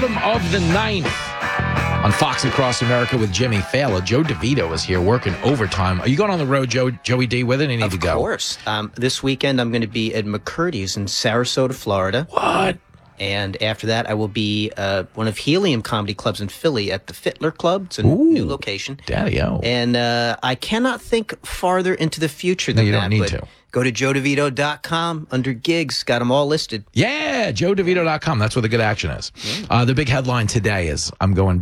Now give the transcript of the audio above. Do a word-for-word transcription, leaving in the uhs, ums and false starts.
bottom of the ninth on Fox Across America with Jimmy Fallon. Joe DeVito is here working overtime. Are you going on the road, Joe, Joey D, with it? I need of to go. Of course. Um, this weekend, I'm going to be at McCurdy's in Sarasota, Florida. What? And after that, I will be uh, one of Helium Comedy Clubs in Philly at the Fittler Club. It's a Ooh, new location. Daddy-o. And uh, I cannot think farther into the future than no, you that. don't need but to. Go to joe devito dot com under gigs. Got them all listed. Yeah, joe devito dot com. That's where the good action is. Yeah. Uh, the big headline today is I'm going